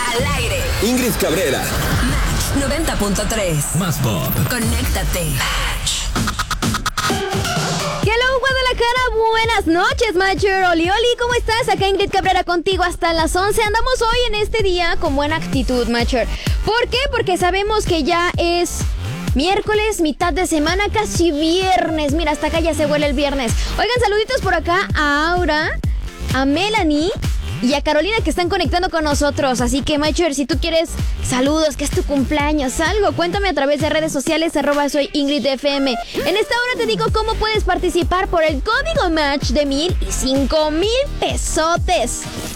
Al aire. Ingrid Cabrera. Match 90.3. Más pop. Conéctate. Hello, Guadalajara, buenas noches, Matcher. Oli, ¿cómo estás? Acá Ingrid Cabrera contigo hasta las 11. Andamos hoy en este día con buena actitud, Matcher. ¿Por qué? Porque sabemos que ya es miércoles, mitad de semana, casi viernes. Mira, hasta acá ya se huele el viernes. Oigan, saluditos por acá a Aura, a Melanie y a Carolina que están conectando con nosotros. Así que, Matcher, si tú quieres saludos, que es tu cumpleaños, algo, cuéntame a través de redes sociales, @soy Ingrid FM. En esta hora te digo cómo puedes participar por el código Match de 1,000 y 5,000 pesotes.